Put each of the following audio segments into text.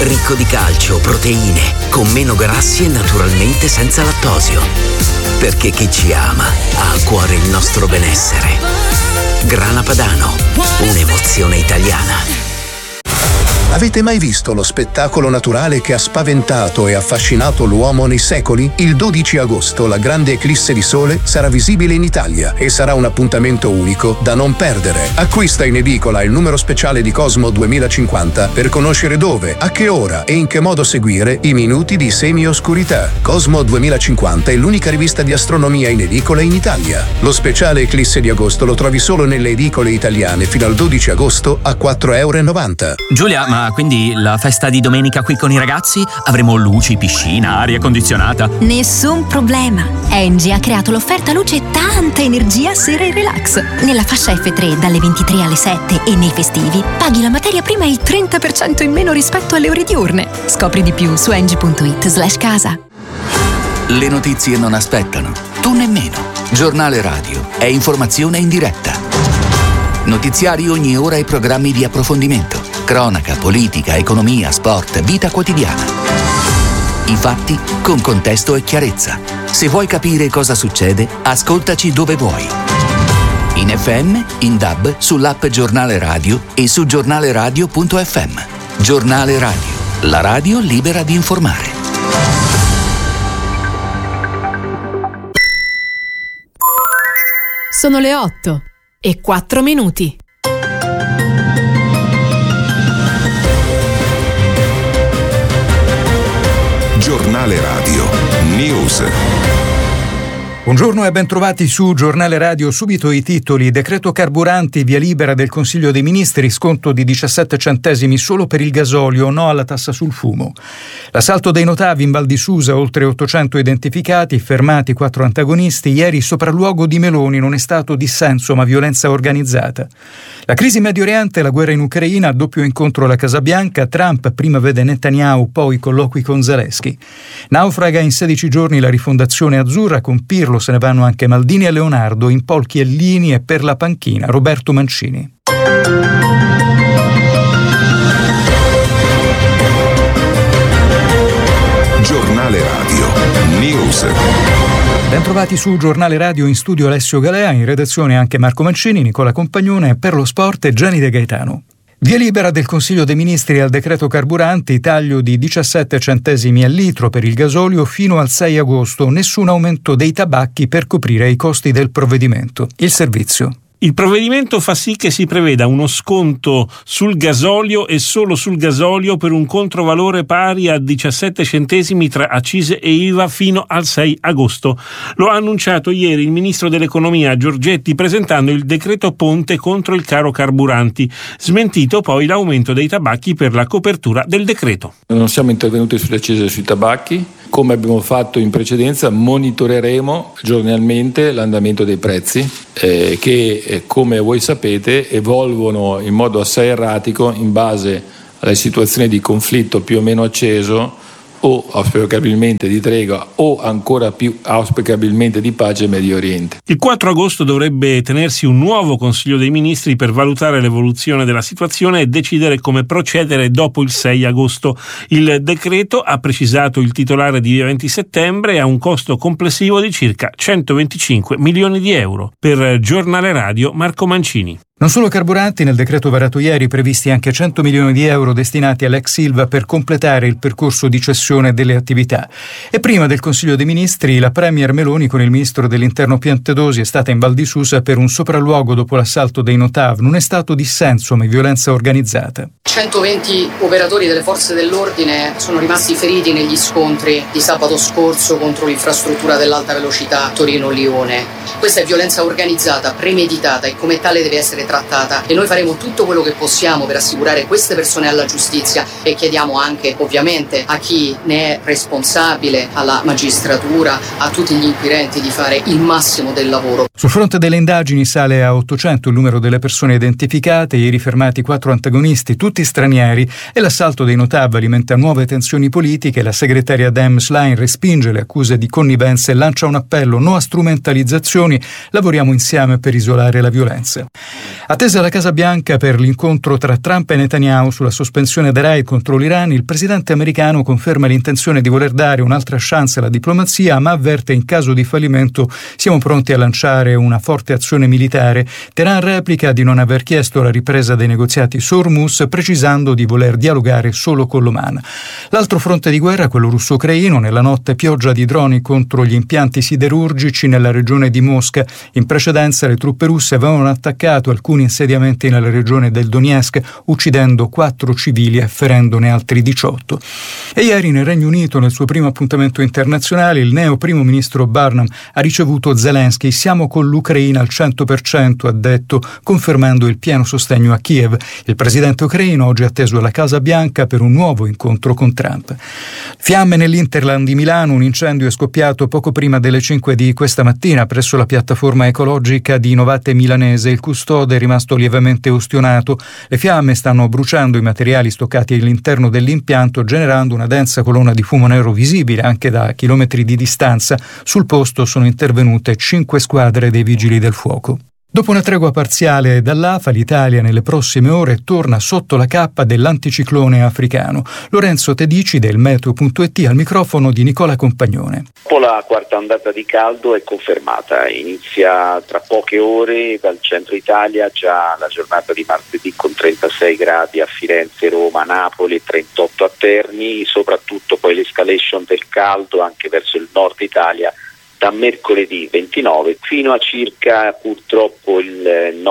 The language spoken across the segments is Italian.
ricco di calcio, proteine, con meno grassi e naturalmente senza lattosio. Perché chi ci ama ha a cuore il nostro benessere. Grana Padano, un'emozione italiana. Avete mai visto lo spettacolo naturale che ha spaventato e affascinato l'uomo nei secoli? Il 12 agosto la grande eclisse di sole sarà visibile in Italia e sarà un appuntamento unico da non perdere. Acquista in edicola il numero speciale di Cosmo 2050 per conoscere dove, a che ora e in che modo seguire i minuti di semi-oscurità. Cosmo 2050 è l'unica rivista di astronomia in edicola in Italia. Lo speciale eclisse di agosto lo trovi solo nelle edicole italiane fino al 12 agosto a €4,90. Giulia, ma quindi la festa di domenica qui con i ragazzi? Avremo luci, piscina, aria condizionata? Nessun problema. Engie ha creato l'offerta luce e tanta energia sera e relax. Nella fascia F3 dalle 23 alle 7 e nei festivi paghi la materia prima il 30% in meno rispetto alle ore diurne. Scopri di più su engie.it/casa. Le notizie non aspettano, tu nemmeno. Giornale Radio è informazione in diretta. Notiziari ogni ora e programmi di approfondimento. Cronaca, politica, economia, sport, vita quotidiana. I fatti con contesto e chiarezza. Se vuoi capire cosa succede, ascoltaci dove vuoi. In FM, in DAB, sull'app Giornale Radio e su giornaleradio.fm. Giornale Radio, la radio libera di informare. Sono le 8:04. Giornale Radio News. Buongiorno e ben trovati su Giornale Radio. Subito i titoli. Decreto carburanti, via libera del Consiglio dei Ministri, sconto di 17 centesimi solo per il gasolio, no alla tassa sul fumo. L'assalto dei Notavi in Val di Susa, oltre 800 identificati, fermati 4 antagonisti. Ieri sopralluogo di Meloni, non è stato dissenso ma violenza organizzata. La crisi in Medio Oriente, la guerra in Ucraina, doppio incontro alla Casa Bianca. Trump prima vede Netanyahu, poi colloqui con Zelensky. Naufraga in 16 giorni la rifondazione azzurra, con Pirlo se ne vanno anche Maldini e Leonardo, in Pol Chiellini e per la panchina Roberto Mancini. Giornale Radio News. Ben trovati su Giornale Radio, in studio Alessio Galea, in redazione anche Marco Mancini, Nicola Compagnone, per lo sport e Gianni De Gaetano. Via libera del Consiglio dei Ministri al decreto carburanti, taglio di 17 centesimi al litro per il gasolio fino al 6 agosto, nessun aumento dei tabacchi per coprire i costi del provvedimento. Il servizio. Il provvedimento fa sì che si preveda uno sconto sul gasolio e solo sul gasolio per un controvalore pari a 17 centesimi tra accise e IVA fino al 6 agosto. Lo ha annunciato ieri il ministro dell'economia Giorgetti presentando il decreto ponte contro il caro carburanti, smentito poi l'aumento dei tabacchi per la copertura del decreto. Non siamo intervenuti sulle accise e sui tabacchi. Come abbiamo fatto in precedenza, monitoreremo giornalmente l'andamento dei prezzi che, come voi sapete, evolvono in modo assai erratico in base alle situazioni di conflitto più o meno acceso o auspicabilmente di tregua o ancora più auspicabilmente di pace in Medio Oriente. Il 4 agosto dovrebbe tenersi un nuovo Consiglio dei Ministri per valutare l'evoluzione della situazione e decidere come procedere dopo il 6 agosto. Il decreto, ha precisato il titolare di Via 20 Settembre, ha un costo complessivo di circa 125 milioni di euro. Per Giornale Radio, Marco Mancini. Non solo carburanti, nel decreto varato ieri previsti anche 100 milioni di euro destinati all'ex Ilva per completare il percorso di cessione delle attività. E prima del Consiglio dei Ministri, la Premier Meloni con il ministro dell'Interno Piantedosi è stata in Val di Susa per un sopralluogo dopo l'assalto dei Notav. Non è stato dissenso ma violenza organizzata. 120 operatori delle forze dell'ordine sono rimasti feriti negli scontri di sabato scorso contro l'infrastruttura dell'alta velocità Torino-Lione. Questa è violenza organizzata, premeditata e come tale deve essere trattata e noi faremo tutto quello che possiamo per assicurare queste persone alla giustizia e chiediamo anche ovviamente a chi ne è responsabile, alla magistratura, a tutti gli inquirenti di fare il massimo del lavoro. Sul fronte delle indagini sale a 800 il numero delle persone identificate, ieri fermati 4 antagonisti, tutti stranieri, e l'assalto dei Notav alimenta nuove tensioni politiche. La segretaria Dem Schlein respinge le accuse di connivenza e lancia un appello: no a strumentalizzazioni istituzioni, lavoriamo insieme per isolare la violenza. Attesa la Casa Bianca per l'incontro tra Trump e Netanyahu sulla sospensione dei raid contro l'Iran, il presidente americano conferma l'intenzione di voler dare un'altra chance alla diplomazia, ma avverte in caso di fallimento siamo pronti a lanciare una forte azione militare. Teheran replica di non aver chiesto la ripresa dei negoziati su Hormuz, precisando di voler dialogare solo con l'Oman. L'altro fronte di guerra, quello russo-ucraino, nella notte pioggia di droni contro gli impianti siderurgici nella regione di Mosca. In precedenza le truppe russe avevano attaccato alcuni insediamenti nella regione del Donetsk, uccidendo 4 civili e ferendone altri 18. E ieri nel Regno Unito, nel suo primo appuntamento internazionale, il neo primo ministro Burnham ha ricevuto Zelensky. Siamo con l'Ucraina al 100%, ha detto, confermando il pieno sostegno a Kiev. Il presidente ucraino oggi è atteso alla Casa Bianca per un nuovo incontro con Trump. Fiamme nell'Interland di Milano, un incendio è scoppiato poco prima delle 5 di questa mattina presso la piattaforma ecologica di Novate Milanese. Il custode è rimasto lievemente ustionato. Le fiamme stanno bruciando i materiali stoccati all'interno dell'impianto, generando una densa colonna di fumo nero visibile anche da chilometri di distanza. Sul posto sono intervenute 5 squadre dei vigili del fuoco. Dopo una tregua parziale dall'AFA, l'Italia nelle prossime ore torna sotto la cappa dell'anticiclone africano. Lorenzo Tedici del Meteo.it al microfono di Nicola Compagnone. Dopo la quarta ondata di caldo è confermata, inizia tra poche ore dal centro Italia, già la giornata di martedì con 36 gradi a Firenze, Roma, Napoli e 38 a Terni, soprattutto poi l'escalation del caldo anche verso il nord Italia da mercoledì 29 fino a circa purtroppo il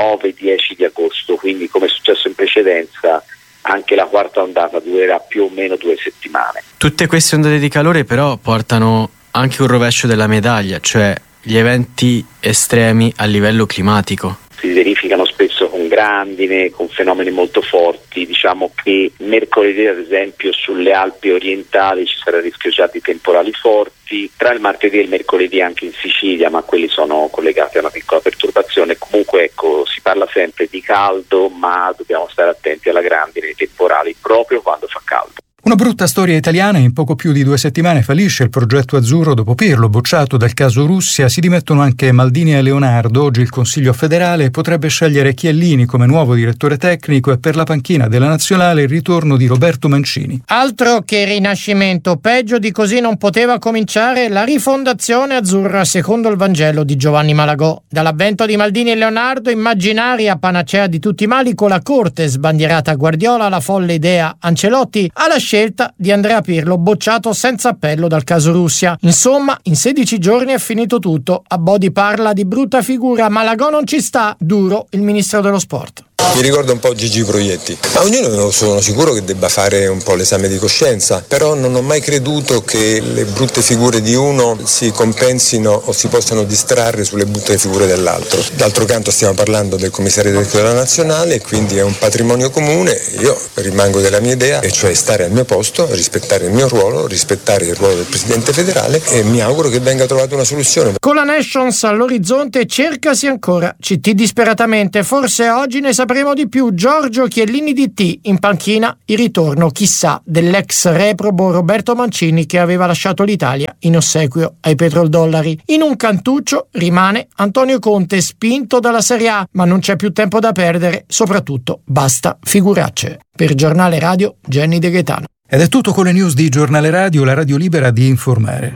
9-10 di agosto, quindi come è successo in precedenza anche la quarta ondata durerà più o meno 2 settimane. Tutte queste ondate di calore però portano anche un rovescio della medaglia, cioè gli eventi estremi a livello climatico. Si verificano spesso con grandine, con fenomeni molto forti. Diciamo che mercoledì ad esempio sulle Alpi orientali ci sarà il rischio già di temporali forti, tra il martedì e il mercoledì anche in Sicilia, ma quelli sono collegati a una piccola perturbazione. Comunque ecco, si parla sempre di caldo, ma dobbiamo stare attenti alla grandine e ai temporali proprio quando fa caldo. Una brutta storia italiana. In poco più di 2 settimane fallisce il progetto azzurro dopo Pirlo, bocciato dal caso Russia. Si dimettono anche Maldini e Leonardo. Oggi il Consiglio federale potrebbe scegliere Chiellini come nuovo direttore tecnico e per la panchina della nazionale il ritorno di Roberto Mancini. Altro che rinascimento, peggio di così non poteva cominciare la rifondazione azzurra secondo il Vangelo di Giovanni Malagò. Dall'avvento di Maldini e Leonardo, immaginaria panacea di tutti i mali, con la corte sbandierata Guardiola, la folle idea Ancelotti, alla scelta di Andrea Pirlo, bocciato senza appello dal caso Russia. Insomma, in 16 giorni è finito tutto. Abodi parla di brutta figura, Malagò non ci sta, duro il ministro dello sport. Mi ricorda un po' Gigi Proietti, ma ognuno sono sicuro che debba fare un po' l'esame di coscienza, però non ho mai creduto che le brutte figure di uno si compensino o si possano distrarre sulle brutte figure dell'altro. D'altro canto stiamo parlando del commissario della nazionale e quindi è un patrimonio comune. Io rimango della mia idea, e cioè stare al mio posto, rispettare il mio ruolo, rispettare il ruolo del presidente federale, e mi auguro che venga trovata una soluzione. Con la Nations all'orizzonte cercasi ancora CT disperatamente, forse oggi ne sapremo di più. Giorgio Chiellini DT in panchina, il ritorno chissà dell'ex reprobo Roberto Mancini che aveva lasciato l'Italia in ossequio ai petrodollari. In un cantuccio rimane Antonio Conte, spinto dalla Serie A, ma non c'è più tempo da perdere, soprattutto basta figuracce. Per Giornale Radio, Jenny De Gaetano. Ed è tutto con le news di Giornale Radio, la radio libera di informare.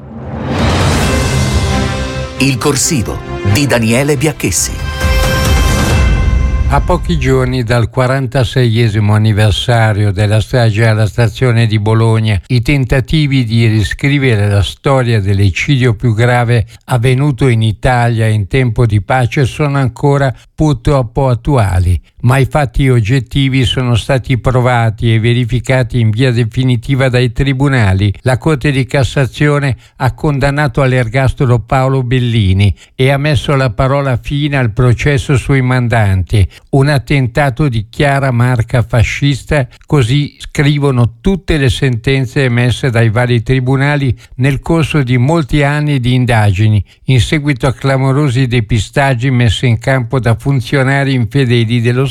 Il corsivo di Daniele Biacchessi. A pochi giorni dal 46esimo anniversario della strage alla stazione di Bologna, i tentativi di riscrivere la storia dell'eccidio più grave avvenuto in Italia in tempo di pace sono ancora purtroppo attuali, ma i fatti oggettivi sono stati provati e verificati in via definitiva dai tribunali. La Corte di Cassazione ha condannato all'ergastolo Paolo Bellini e ha messo la parola fine al processo sui mandanti. Un attentato di chiara marca fascista, così scrivono tutte le sentenze emesse dai vari tribunali nel corso di molti anni di indagini, in seguito a clamorosi depistaggi messi in campo da funzionari infedeli dello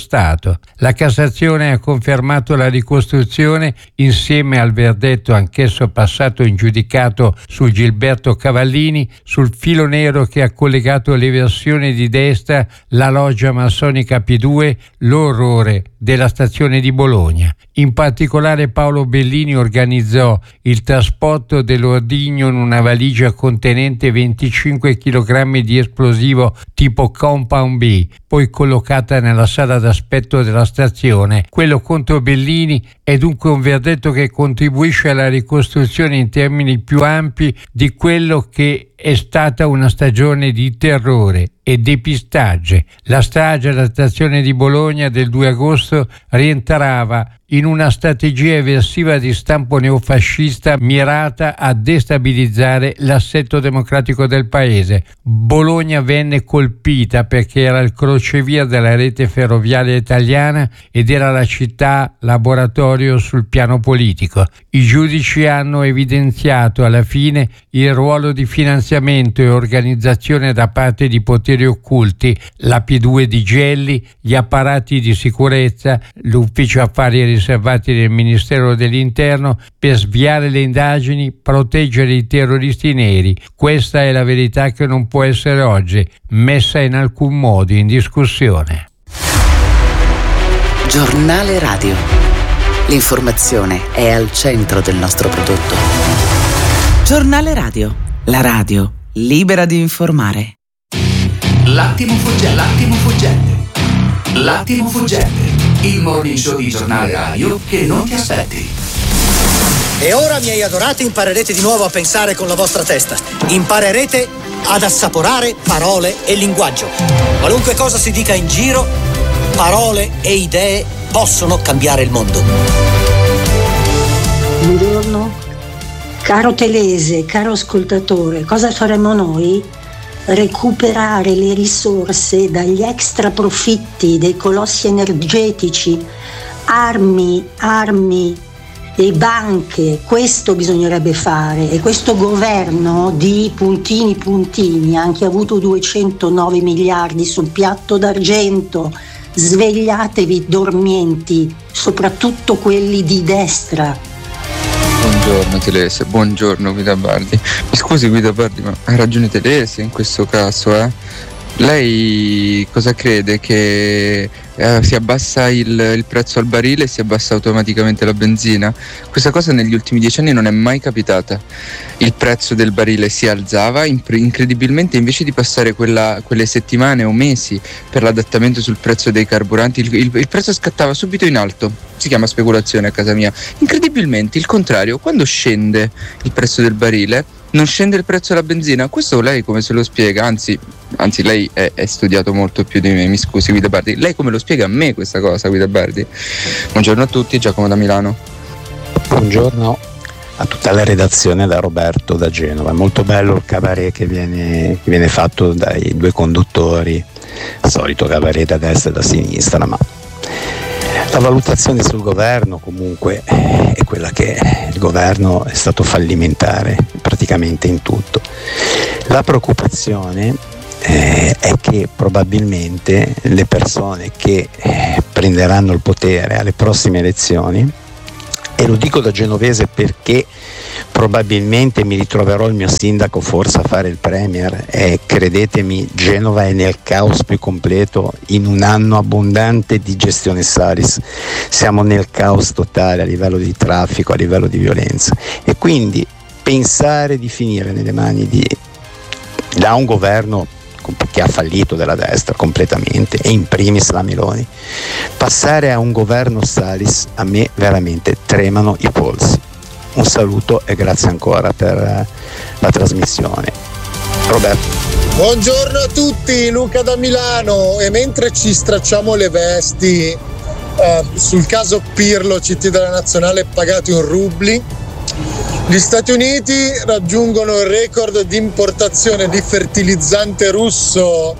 Stato. La Cassazione ha confermato la ricostruzione insieme al verdetto anch'esso passato in giudicato su Gilberto Cavallini, sul filo nero che ha collegato le versioni di destra, la loggia massonica P2, l'orrore della stazione di Bologna. In particolare Paolo Bellini organizzò il trasporto dell'ordigno in una valigia contenente 25 kg di esplosivo tipo Compound B, poi collocata nella sala d'aspetto della stazione. Quello contro Bellini è dunque un verdetto che contribuisce alla ricostruzione in termini più ampi di quello che è stata una stagione di terrore e depistaggi. La strage alla stazione di Bologna del 2 agosto rientrava in una strategia eversiva di stampo neofascista mirata a destabilizzare l'assetto democratico del paese. Bologna venne colpita perché era il crocevia della rete ferroviaria italiana ed era la città laboratorio sul piano politico. I giudici hanno evidenziato alla fine il ruolo di finanziamento e organizzazione da parte di poteri occulti, la P2 di Gelli, gli apparati di sicurezza, l'ufficio affari riservati del Ministero dell'Interno per sviare le indagini, proteggere i terroristi neri. Questa è la verità che non può essere oggi messa in alcun modo in discussione. Giornale Radio. L'informazione è al centro del nostro prodotto. Giornale Radio. La radio libera di informare. L'attimo fuggente. L'attimo fuggente. L'attimo fuggente. Il morning show di Giornale Radio che non ti aspetti. E ora, miei adorati, imparerete di nuovo a pensare con la vostra testa. Imparerete ad assaporare parole e linguaggio. Qualunque cosa si dica in giro, parole e idee possono cambiare il mondo. Buongiorno. Caro Telese, caro ascoltatore, cosa faremo noi? Recuperare le risorse dagli extra profitti dei colossi energetici, armi e banche. Questo bisognerebbe fare, e questo governo di puntini ha anche avuto 209 miliardi sul piatto d'argento. Svegliatevi dormienti, soprattutto quelli di destra. Buongiorno Telese, buongiorno Guida Bardi. Mi scusi Guida Bardi, ma ha ragione Telese in questo caso, eh? Lei cosa crede? Che si abbassa il prezzo al barile e si abbassa automaticamente la benzina? Questa cosa negli ultimi 10 anni non è mai capitata. Il prezzo del barile si alzava incredibilmente, invece di passare quelle settimane o mesi per l'adattamento sul prezzo dei carburanti, il prezzo scattava subito in alto. Si chiama speculazione a casa mia. Incredibilmente il contrario, quando scende il prezzo del barile non scende il prezzo della benzina. Questo lei come se lo spiega? Anzi lei è studiato molto più di me, mi scusi Guida Bardi. Lei come lo spiega a me questa cosa, Guida Bardi? Buongiorno a tutti, Giacomo da Milano. Buongiorno a tutta la redazione, da Roberto da Genova. È molto bello il cabaret che viene fatto dai due conduttori, il solito cabaret da destra e da sinistra, ma la valutazione sul governo comunque è quella che il governo è stato fallimentare praticamente in tutto. La preoccupazione è che probabilmente le persone che prenderanno il potere alle prossime elezioni, e lo dico da genovese perché probabilmente mi ritroverò il mio sindaco forse a fare il premier, e credetemi, Genova è nel caos più completo. In un anno abbondante di gestione Salis siamo nel caos totale a livello di traffico, a livello di violenza, e quindi pensare di finire nelle mani da un governo che ha fallito della destra completamente, e in primis la Meloni, passare a un governo Salis, a me veramente tremano i polsi. Un saluto e grazie ancora per la trasmissione. Roberto. Buongiorno a tutti, Luca da Milano. E mentre ci stracciamo le vesti sul caso Pirlo, CT della Nazionale pagati in rubli, gli Stati Uniti raggiungono il record di importazione di fertilizzante russo,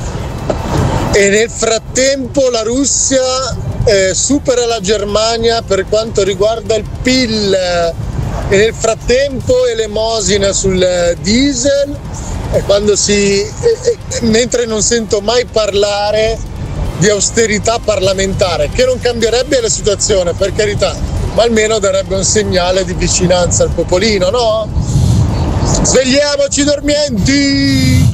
e nel frattempo la Russia supera la Germania per quanto riguarda il PIL, e nel frattempo elemosina sul diesel, e mentre non sento mai parlare di austerità parlamentare, che non cambierebbe la situazione, per carità, ma almeno darebbe un segnale di vicinanza al popolino, no? Svegliamoci dormienti!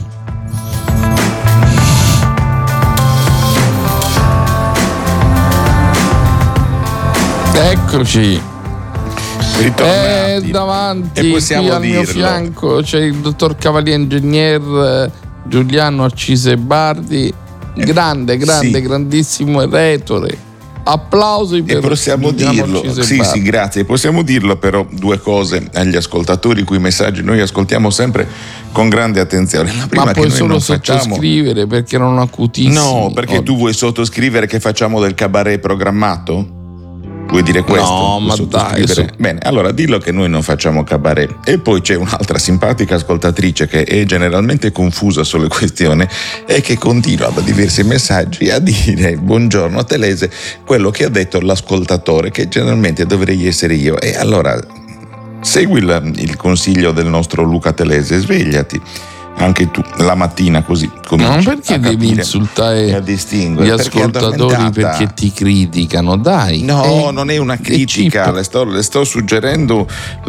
Eccoci. Ritornati. Davanti e possiamo qui al mio fianco c'è il dottor Cavalier Ingegner Giuliano Accise Bardi, grande, sì. Grandissimo retore. Applausi per possiamo dirlo. Sì, grazie. Possiamo dirlo, però due cose agli ascoltatori, cui messaggi noi ascoltiamo sempre con grande attenzione. La prima, ma puoi che noi solo non facciamo... sottoscrivere perché non acutissimi. No, perché oggi. Tu vuoi sottoscrivere che facciamo del cabaret programmato? Vuoi dire questo? No, ma dai. Bene, allora dillo che noi non facciamo cabaret. E poi c'è un'altra simpatica ascoltatrice che è generalmente confusa sulle questioni e che continua da diversi messaggi a dire: buongiorno Telese, quello che ha detto l'ascoltatore, che generalmente dovrei essere io. E allora segui il consiglio del nostro Luca Telese, svegliati anche tu la mattina, così cominci. Ma perché devi insultare gli ascoltatori perché ti criticano? Dai. No, non è una critica, le sto suggerendo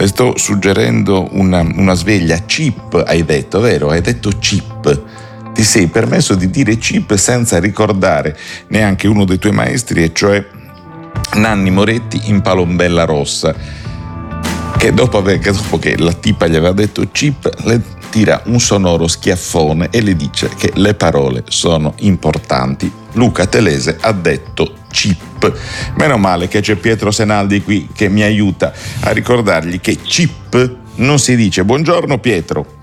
una sveglia. Chip hai detto, vero? Hai detto chip. Ti sei permesso di dire chip senza ricordare neanche uno dei tuoi maestri, e cioè Nanni Moretti in Palombella Rossa, che dopo che la tipa gli aveva detto chip, le tira un sonoro schiaffone e le dice che le parole sono importanti. Luca Telese ha detto chip. Meno male che c'è Pietro Senaldi qui che mi aiuta a ricordargli che chip non si dice. Buongiorno Pietro.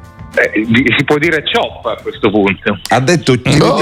Si può dire chop a questo punto. Ha detto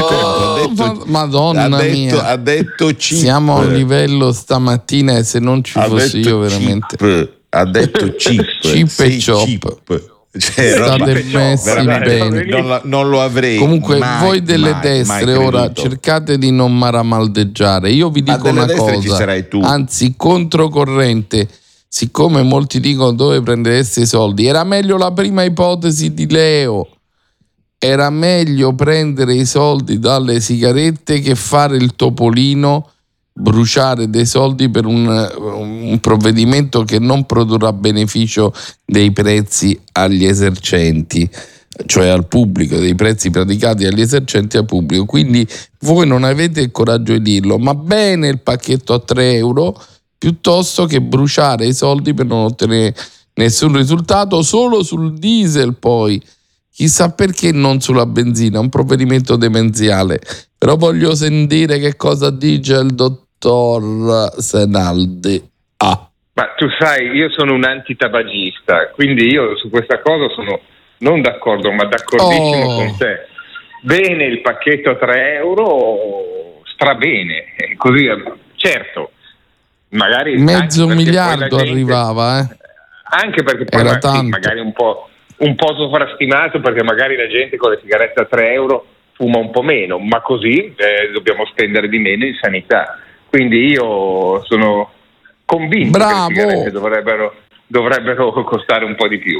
Madonna mia. Ha detto chip. Siamo a un livello stamattina, e se non ci fossi io veramente chip. Ha detto chip. Chip e chop. State messi bene. Non lo avrei. Comunque mai, voi delle destre ora cercate di non maramaldeggiare. Io vi dico una cosa, anzi controcorrente. Siccome molti dicono dove prendereste i soldi, era meglio la prima ipotesi di Leo. Era meglio prendere i soldi dalle sigarette che fare il topolino, bruciare dei soldi per un provvedimento che non produrrà beneficio dei prezzi agli esercenti, cioè al pubblico, dei prezzi praticati agli esercenti al pubblico. Quindi voi non avete il coraggio di dirlo, ma bene il pacchetto a 3 euro piuttosto che bruciare i soldi per non ottenere nessun risultato solo sul diesel. Poi chissà perché non sulla benzina, un provvedimento demenziale. Però voglio sentire che cosa dice il dottor Senaldi. Ma tu sai, io sono un antitabagista, quindi io su questa cosa sono non d'accordo, ma d'accordissimo con te. Bene il pacchetto a 3 euro, strabene, così, certo. Magari mezzo miliardo arrivava, anche perché poi magari un po' sovrastimato, perché magari la gente con le sigarette a 3 euro fuma un po' meno, ma così dobbiamo spendere di meno in sanità. Quindi io sono convinto che le sigarette dovrebbero costare un po' di più.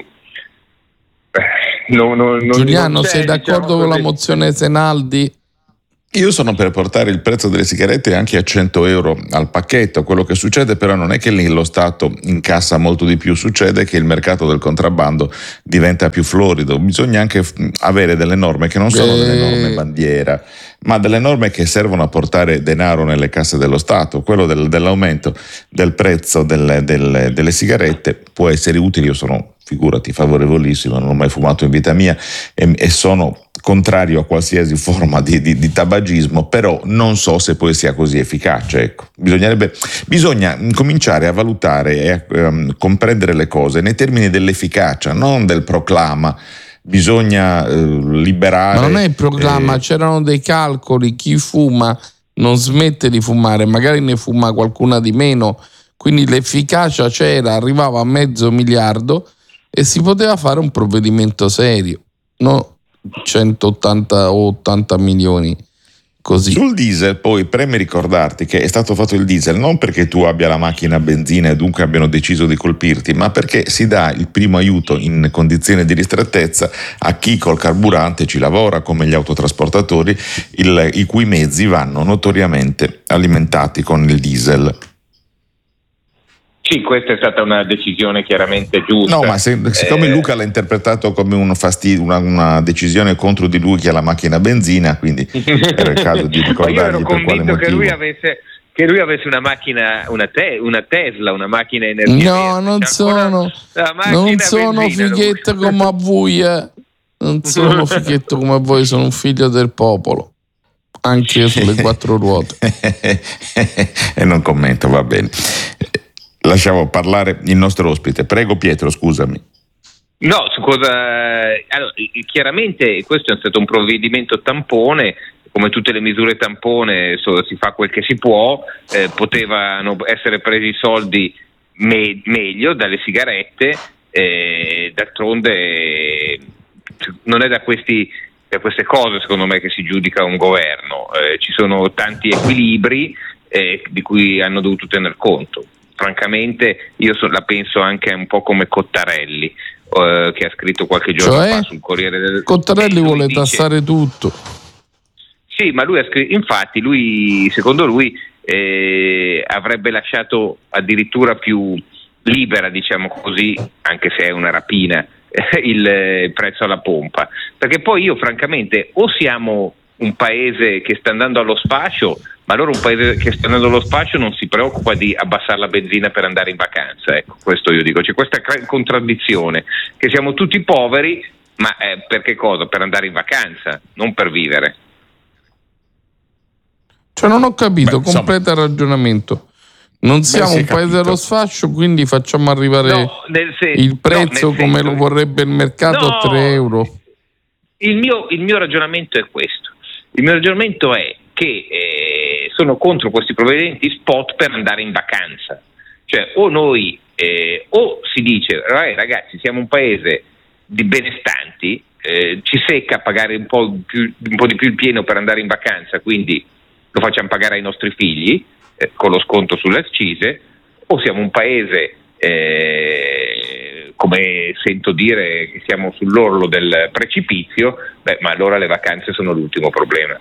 Giuliano, sei d'accordo con la mozione Senaldi? Io sono per portare il prezzo delle sigarette anche a 100 euro al pacchetto. Quello che succede però non è che lì lo Stato incassa molto di più, succede che il mercato del contrabbando diventa più florido. Bisogna anche avere delle norme che non sono delle norme bandiera, ma delle norme che servono a portare denaro nelle casse dello Stato. Quello dell'aumento del prezzo delle sigarette può essere utile. Io sono, figurati, favorevolissimo, non ho mai fumato in vita mia e sono contrario a qualsiasi forma di tabagismo, però non so se poi sia così efficace. Ecco. Bisogna cominciare a valutare e a comprendere le cose nei termini dell'efficacia, non del proclama. Bisogna liberare. Ma non è il proclama, c'erano dei calcoli, chi fuma non smette di fumare, magari ne fuma qualcuna di meno, quindi l'efficacia c'era, arrivava a 500 milioni e si poteva fare un provvedimento serio, no 180 o 80 milioni così. Sul diesel poi preme ricordarti che è stato fatto il diesel non perché tu abbia la macchina a benzina e dunque abbiano deciso di colpirti, ma perché si dà il primo aiuto in condizioni di ristrettezza a chi col carburante ci lavora, come gli autotrasportatori, i cui mezzi vanno notoriamente alimentati con il diesel. Sì, questa è stata una decisione chiaramente giusta. No, ma siccome Luca l'ha interpretato come un fastidio, una decisione contro di lui che ha la macchina a benzina, quindi era il caso di ricordargli per quale motivo. Che lui avesse una macchina, una Tesla, una macchina energia. No, non sono fighetto come a voi. Non sono fighetto come a voi, sono un figlio del popolo. Anche io sulle 4 ruote. E non commento, va bene. Lasciamo parlare il nostro ospite. Prego Pietro, scusami. No, su cosa? Allora, chiaramente questo è stato un provvedimento tampone, come tutte le misure tampone si fa quel che si può, potevano essere presi soldi meglio dalle sigarette, d'altronde non è da queste cose secondo me che si giudica un governo, ci sono tanti equilibri di cui hanno dovuto tener conto. Francamente io la penso anche un po' come Cottarelli, che ha scritto qualche giorno fa sul Corriere del Cottarelli vuole tassare tutto. Sì, ma lui ha scritto, infatti secondo lui avrebbe lasciato addirittura più libera, diciamo così, anche se è una rapina, il prezzo alla pompa, perché poi io francamente o siamo un paese che sta andando allo sfascio, ma allora un paese che sta andando allo sfascio non si preoccupa di abbassare la benzina per andare in vacanza, ecco, questo io dico, c'è questa contraddizione, che siamo tutti poveri, ma per che cosa? Per andare in vacanza, non per vivere. Cioè non ho capito, completa il ragionamento. Non siamo un paese allo sfascio, quindi facciamo arrivare il prezzo come lo vorrebbe il mercato a 3 euro. Il mio ragionamento è questo. Il mio ragionamento è che sono contro questi provvedimenti spot per andare in vacanza. Cioè o noi o si dice ragazzi siamo un paese di benestanti, ci secca pagare un po' di più il pieno per andare in vacanza, quindi lo facciamo pagare ai nostri figli con lo sconto sulle accise, o siamo un paese come sento dire che siamo sull'orlo del precipizio, ma allora le vacanze sono l'ultimo problema.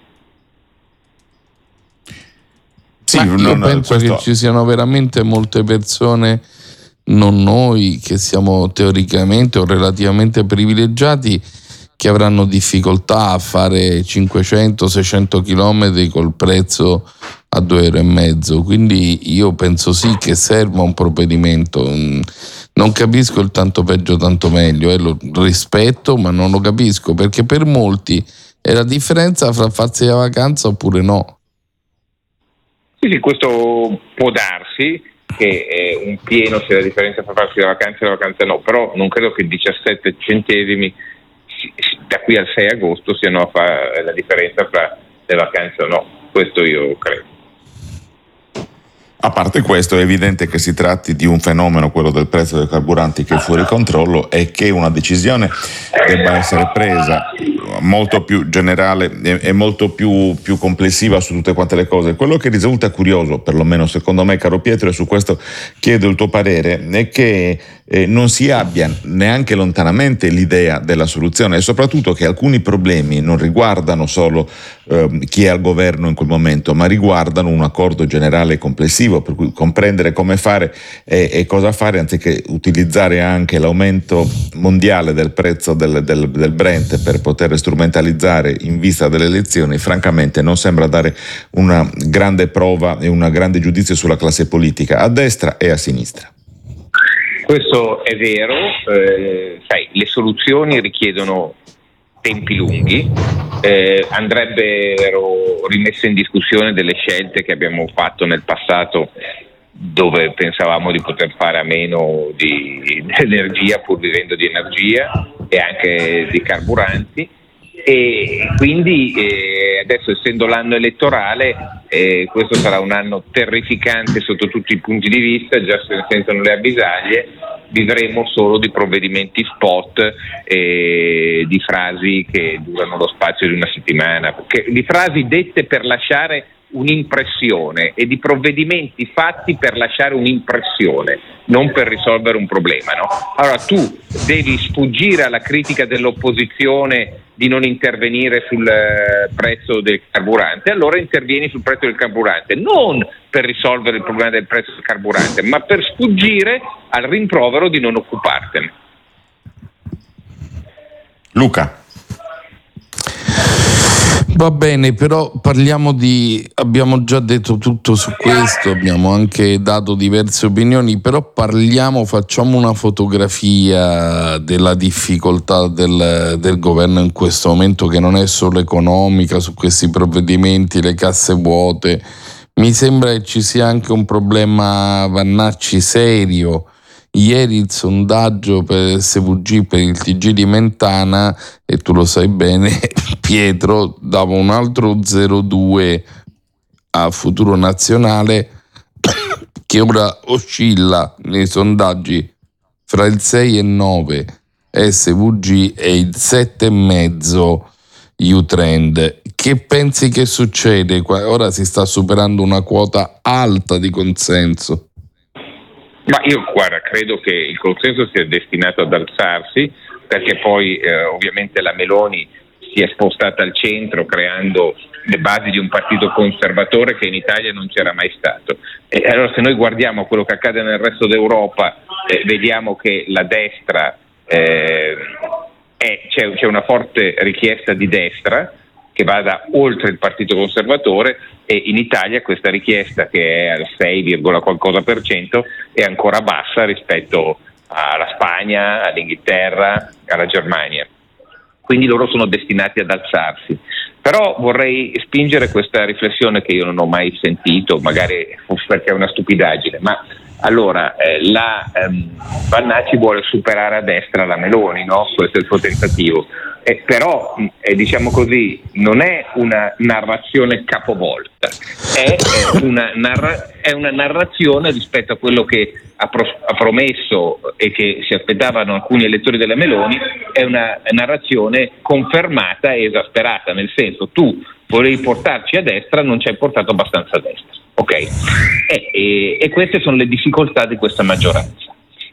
Sì, io penso che ci siano veramente molte persone, non noi che siamo teoricamente o relativamente privilegiati, che avranno difficoltà a fare 500-600 chilometri col prezzo a 2,5 euro. Quindi io penso sì che serva un provvedimento. Non capisco il tanto peggio tanto meglio, lo rispetto, ma non lo capisco, perché per molti è la differenza fra farsi la vacanza oppure no. Sì, questo può darsi che è un pieno sia la differenza tra farsi la vacanza e la vacanza no, però non credo che 17 centesimi da qui al 6 agosto siano la differenza fra le vacanze o no, questo io credo. A parte questo, è evidente che si tratti di un fenomeno, quello del prezzo dei carburanti, che è fuori controllo e che una decisione debba essere presa molto più generale e molto più complessiva su tutte quante le cose. Quello che risulta curioso, perlomeno secondo me, caro Pietro, e su questo chiedo il tuo parere, è che non si abbia neanche lontanamente l'idea della soluzione e soprattutto che alcuni problemi non riguardano solo chi è al governo in quel momento, ma riguardano un accordo generale complessivo, per cui comprendere come fare e cosa fare, anziché utilizzare anche l'aumento mondiale del prezzo del Brent per poter strumentalizzare in vista delle elezioni, francamente non sembra dare una grande prova e un grande giudizio sulla classe politica a destra e a sinistra. Questo è vero, sai, le soluzioni richiedono tempi lunghi, andrebbero rimesse in discussione delle scelte che abbiamo fatto nel passato, dove pensavamo di poter fare a meno di energia pur vivendo di energia e anche di carburanti, e quindi adesso, essendo l'anno elettorale, questo sarà un anno terrificante sotto tutti i punti di vista, già se ne sentono le avvisaglie, vivremo solo di provvedimenti spot e di frasi che durano lo spazio di una settimana, di frasi dette per lasciare un'impressione e di provvedimenti fatti per lasciare un'impressione, non per risolvere un problema, no? Allora tu devi sfuggire alla critica dell'opposizione di non intervenire sul prezzo del carburante, allora intervieni sul prezzo del carburante, non per risolvere il problema del prezzo del carburante, ma per sfuggire al rimprovero di non occupartene. Luca. Va bene, però abbiamo già detto tutto su questo, abbiamo anche dato diverse opinioni, però facciamo una fotografia della difficoltà del governo in questo momento, che non è solo economica, su questi provvedimenti, le casse vuote. Mi sembra che ci sia anche un problema, Vannacci, serio. Ieri il sondaggio per SVG per il TG di Mentana, e tu lo sai bene Pietro, dava un altro 0,2 a Futuro Nazionale, che ora oscilla nei sondaggi fra il 6 e il 9 SVG e il 7,5 U-Trend. Che pensi che succede? Ora si sta superando una quota alta di consenso. Ma io credo che il consenso sia destinato ad alzarsi, perché poi ovviamente la Meloni si è spostata al centro creando le basi di un partito conservatore che in Italia non c'era mai stato. E allora se noi guardiamo quello che accade nel resto d'Europa, vediamo che la destra c'è una forte richiesta di destra che vada oltre il partito conservatore, e in Italia questa richiesta, che è al 6, qualcosa per cento, è ancora bassa rispetto alla Spagna, all'Inghilterra, alla Germania. Quindi loro sono destinati ad alzarsi. Però vorrei spingere questa riflessione che io non ho mai sentito, magari perché è una stupidaggine, ma allora Vannacci vuole superare a destra la Meloni, no? Questo è il suo tentativo. Però diciamo così, non è una narrazione capovolta, è una narrazione rispetto a quello che ha promesso e che si aspettavano alcuni elettori della Meloni, è una narrazione confermata e esasperata, nel senso, tu volevi portarci a destra, non ci hai portato abbastanza a destra, ok? E queste sono le difficoltà di questa maggioranza.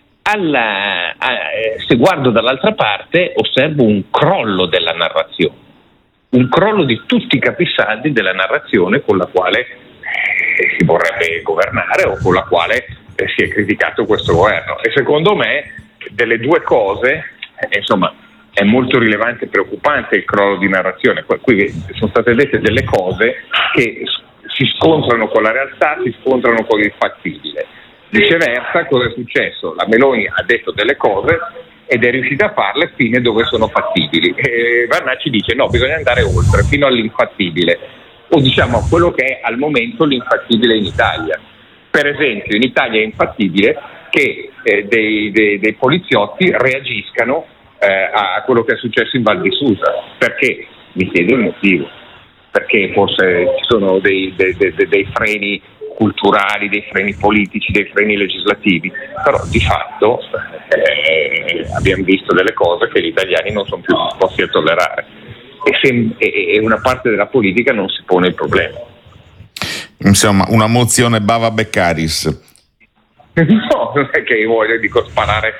Se guardo dall'altra parte, osservo un crollo della narrazione, un crollo di tutti i capisaldi della narrazione con la quale si vorrebbe governare o con la quale si è criticato questo governo. E secondo me delle due cose, insomma, è molto rilevante e preoccupante il crollo di narrazione. Qui sono state dette delle cose che si scontrano con la realtà, si scontrano con il fattibile. Viceversa, cosa è successo? La Meloni ha detto delle cose ed è riuscita a farle fine dove sono fattibili. E Vannacci dice no, bisogna andare oltre, fino all'infattibile, o diciamo a quello che è al momento l'infattibile in Italia. Per esempio, in Italia è infattibile che dei poliziotti reagiscano a quello che è successo in Val di Susa. Perché? Mi chiedo il motivo. Perché forse ci sono dei freni culturali, dei freni politici, dei freni legislativi, però di fatto abbiamo visto delle cose che gli italiani non sono più disposti a tollerare e una parte della politica non si pone il problema. Insomma, una mozione Bava Beccaris. No, non è che io voglio sparare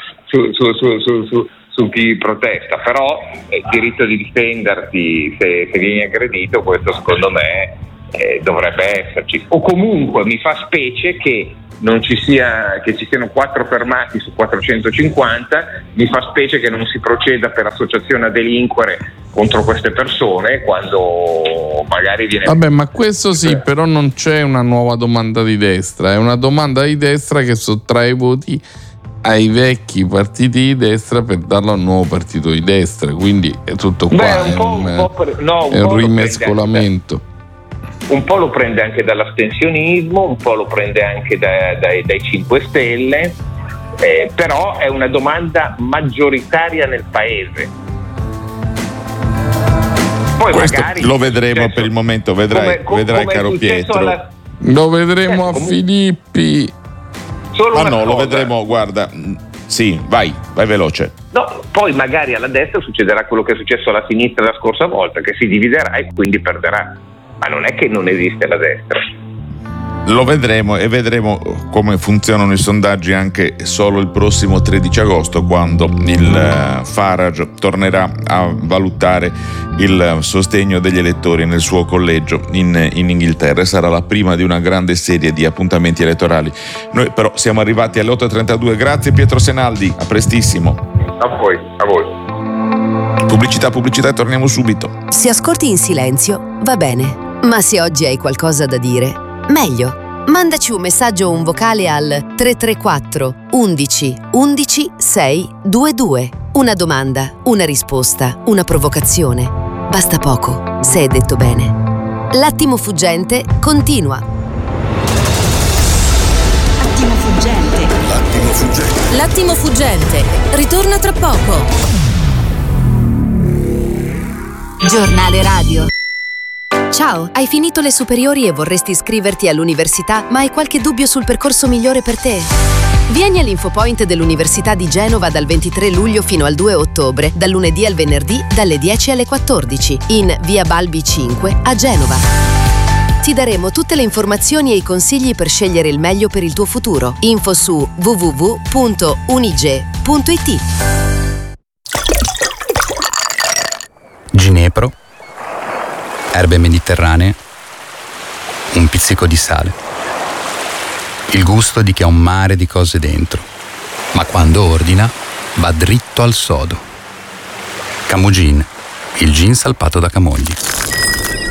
su chi protesta, però il diritto di difenderti se vieni aggredito, questo secondo me dovrebbe esserci, o comunque mi fa specie che non ci siano 4 fermati su 450, mi fa specie che non si proceda per associazione a delinquere contro queste persone quando magari viene... Vabbè, ma questo sì, però non c'è una nuova domanda di destra, è una domanda di destra che sottrae voti ai vecchi partiti di destra per darlo a un nuovo partito di destra, quindi è tutto qua, è un rimescolamento. Un po' lo prende anche dall'astensionismo, un po' lo prende anche dai 5 Stelle, però è una domanda maggioritaria nel paese. Poi questo magari lo vedremo per il momento, vedrai caro Pietro. Lo vedremo a Filippi. Lo vedremo, guarda, Sì, vai veloce. No, poi magari alla destra succederà quello che è successo alla sinistra la scorsa volta, che si dividerà e quindi perderà. Ma non è che non esiste la destra. Lo vedremo, e vedremo come funzionano i sondaggi anche solo il prossimo 13 agosto, quando il Farage tornerà a valutare il sostegno degli elettori nel suo collegio in Inghilterra. Sarà la prima di una grande serie di appuntamenti elettorali. Noi però siamo arrivati alle 8.32. Grazie Pietro Senaldi, a prestissimo. A voi. Pubblicità e torniamo subito. Se ascolti in silenzio va bene, ma se oggi hai qualcosa da dire, meglio. Mandaci un messaggio o un vocale al 334 11 11 622. Una domanda, una risposta, una provocazione. Basta poco, se è detto bene. L'attimo fuggente continua. L'attimo fuggente. L'attimo fuggente. Ritorna tra poco. Giornale radio. Ciao, hai finito le superiori e vorresti iscriverti all'università, ma hai qualche dubbio sul percorso migliore per te? Vieni all'Infopoint dell'Università di Genova dal 23 luglio fino al 2 ottobre, dal lunedì al venerdì, dalle 10 alle 14, in via Balbi 5 a Genova. Ti daremo tutte le informazioni e i consigli per scegliere il meglio per il tuo futuro. Info su www.unige.it. Ginepro, erbe mediterranee, un pizzico di sale. Il gusto di chi ha un mare di cose dentro, ma quando ordina va dritto al sodo. Camogin, il gin salpato da Camogli.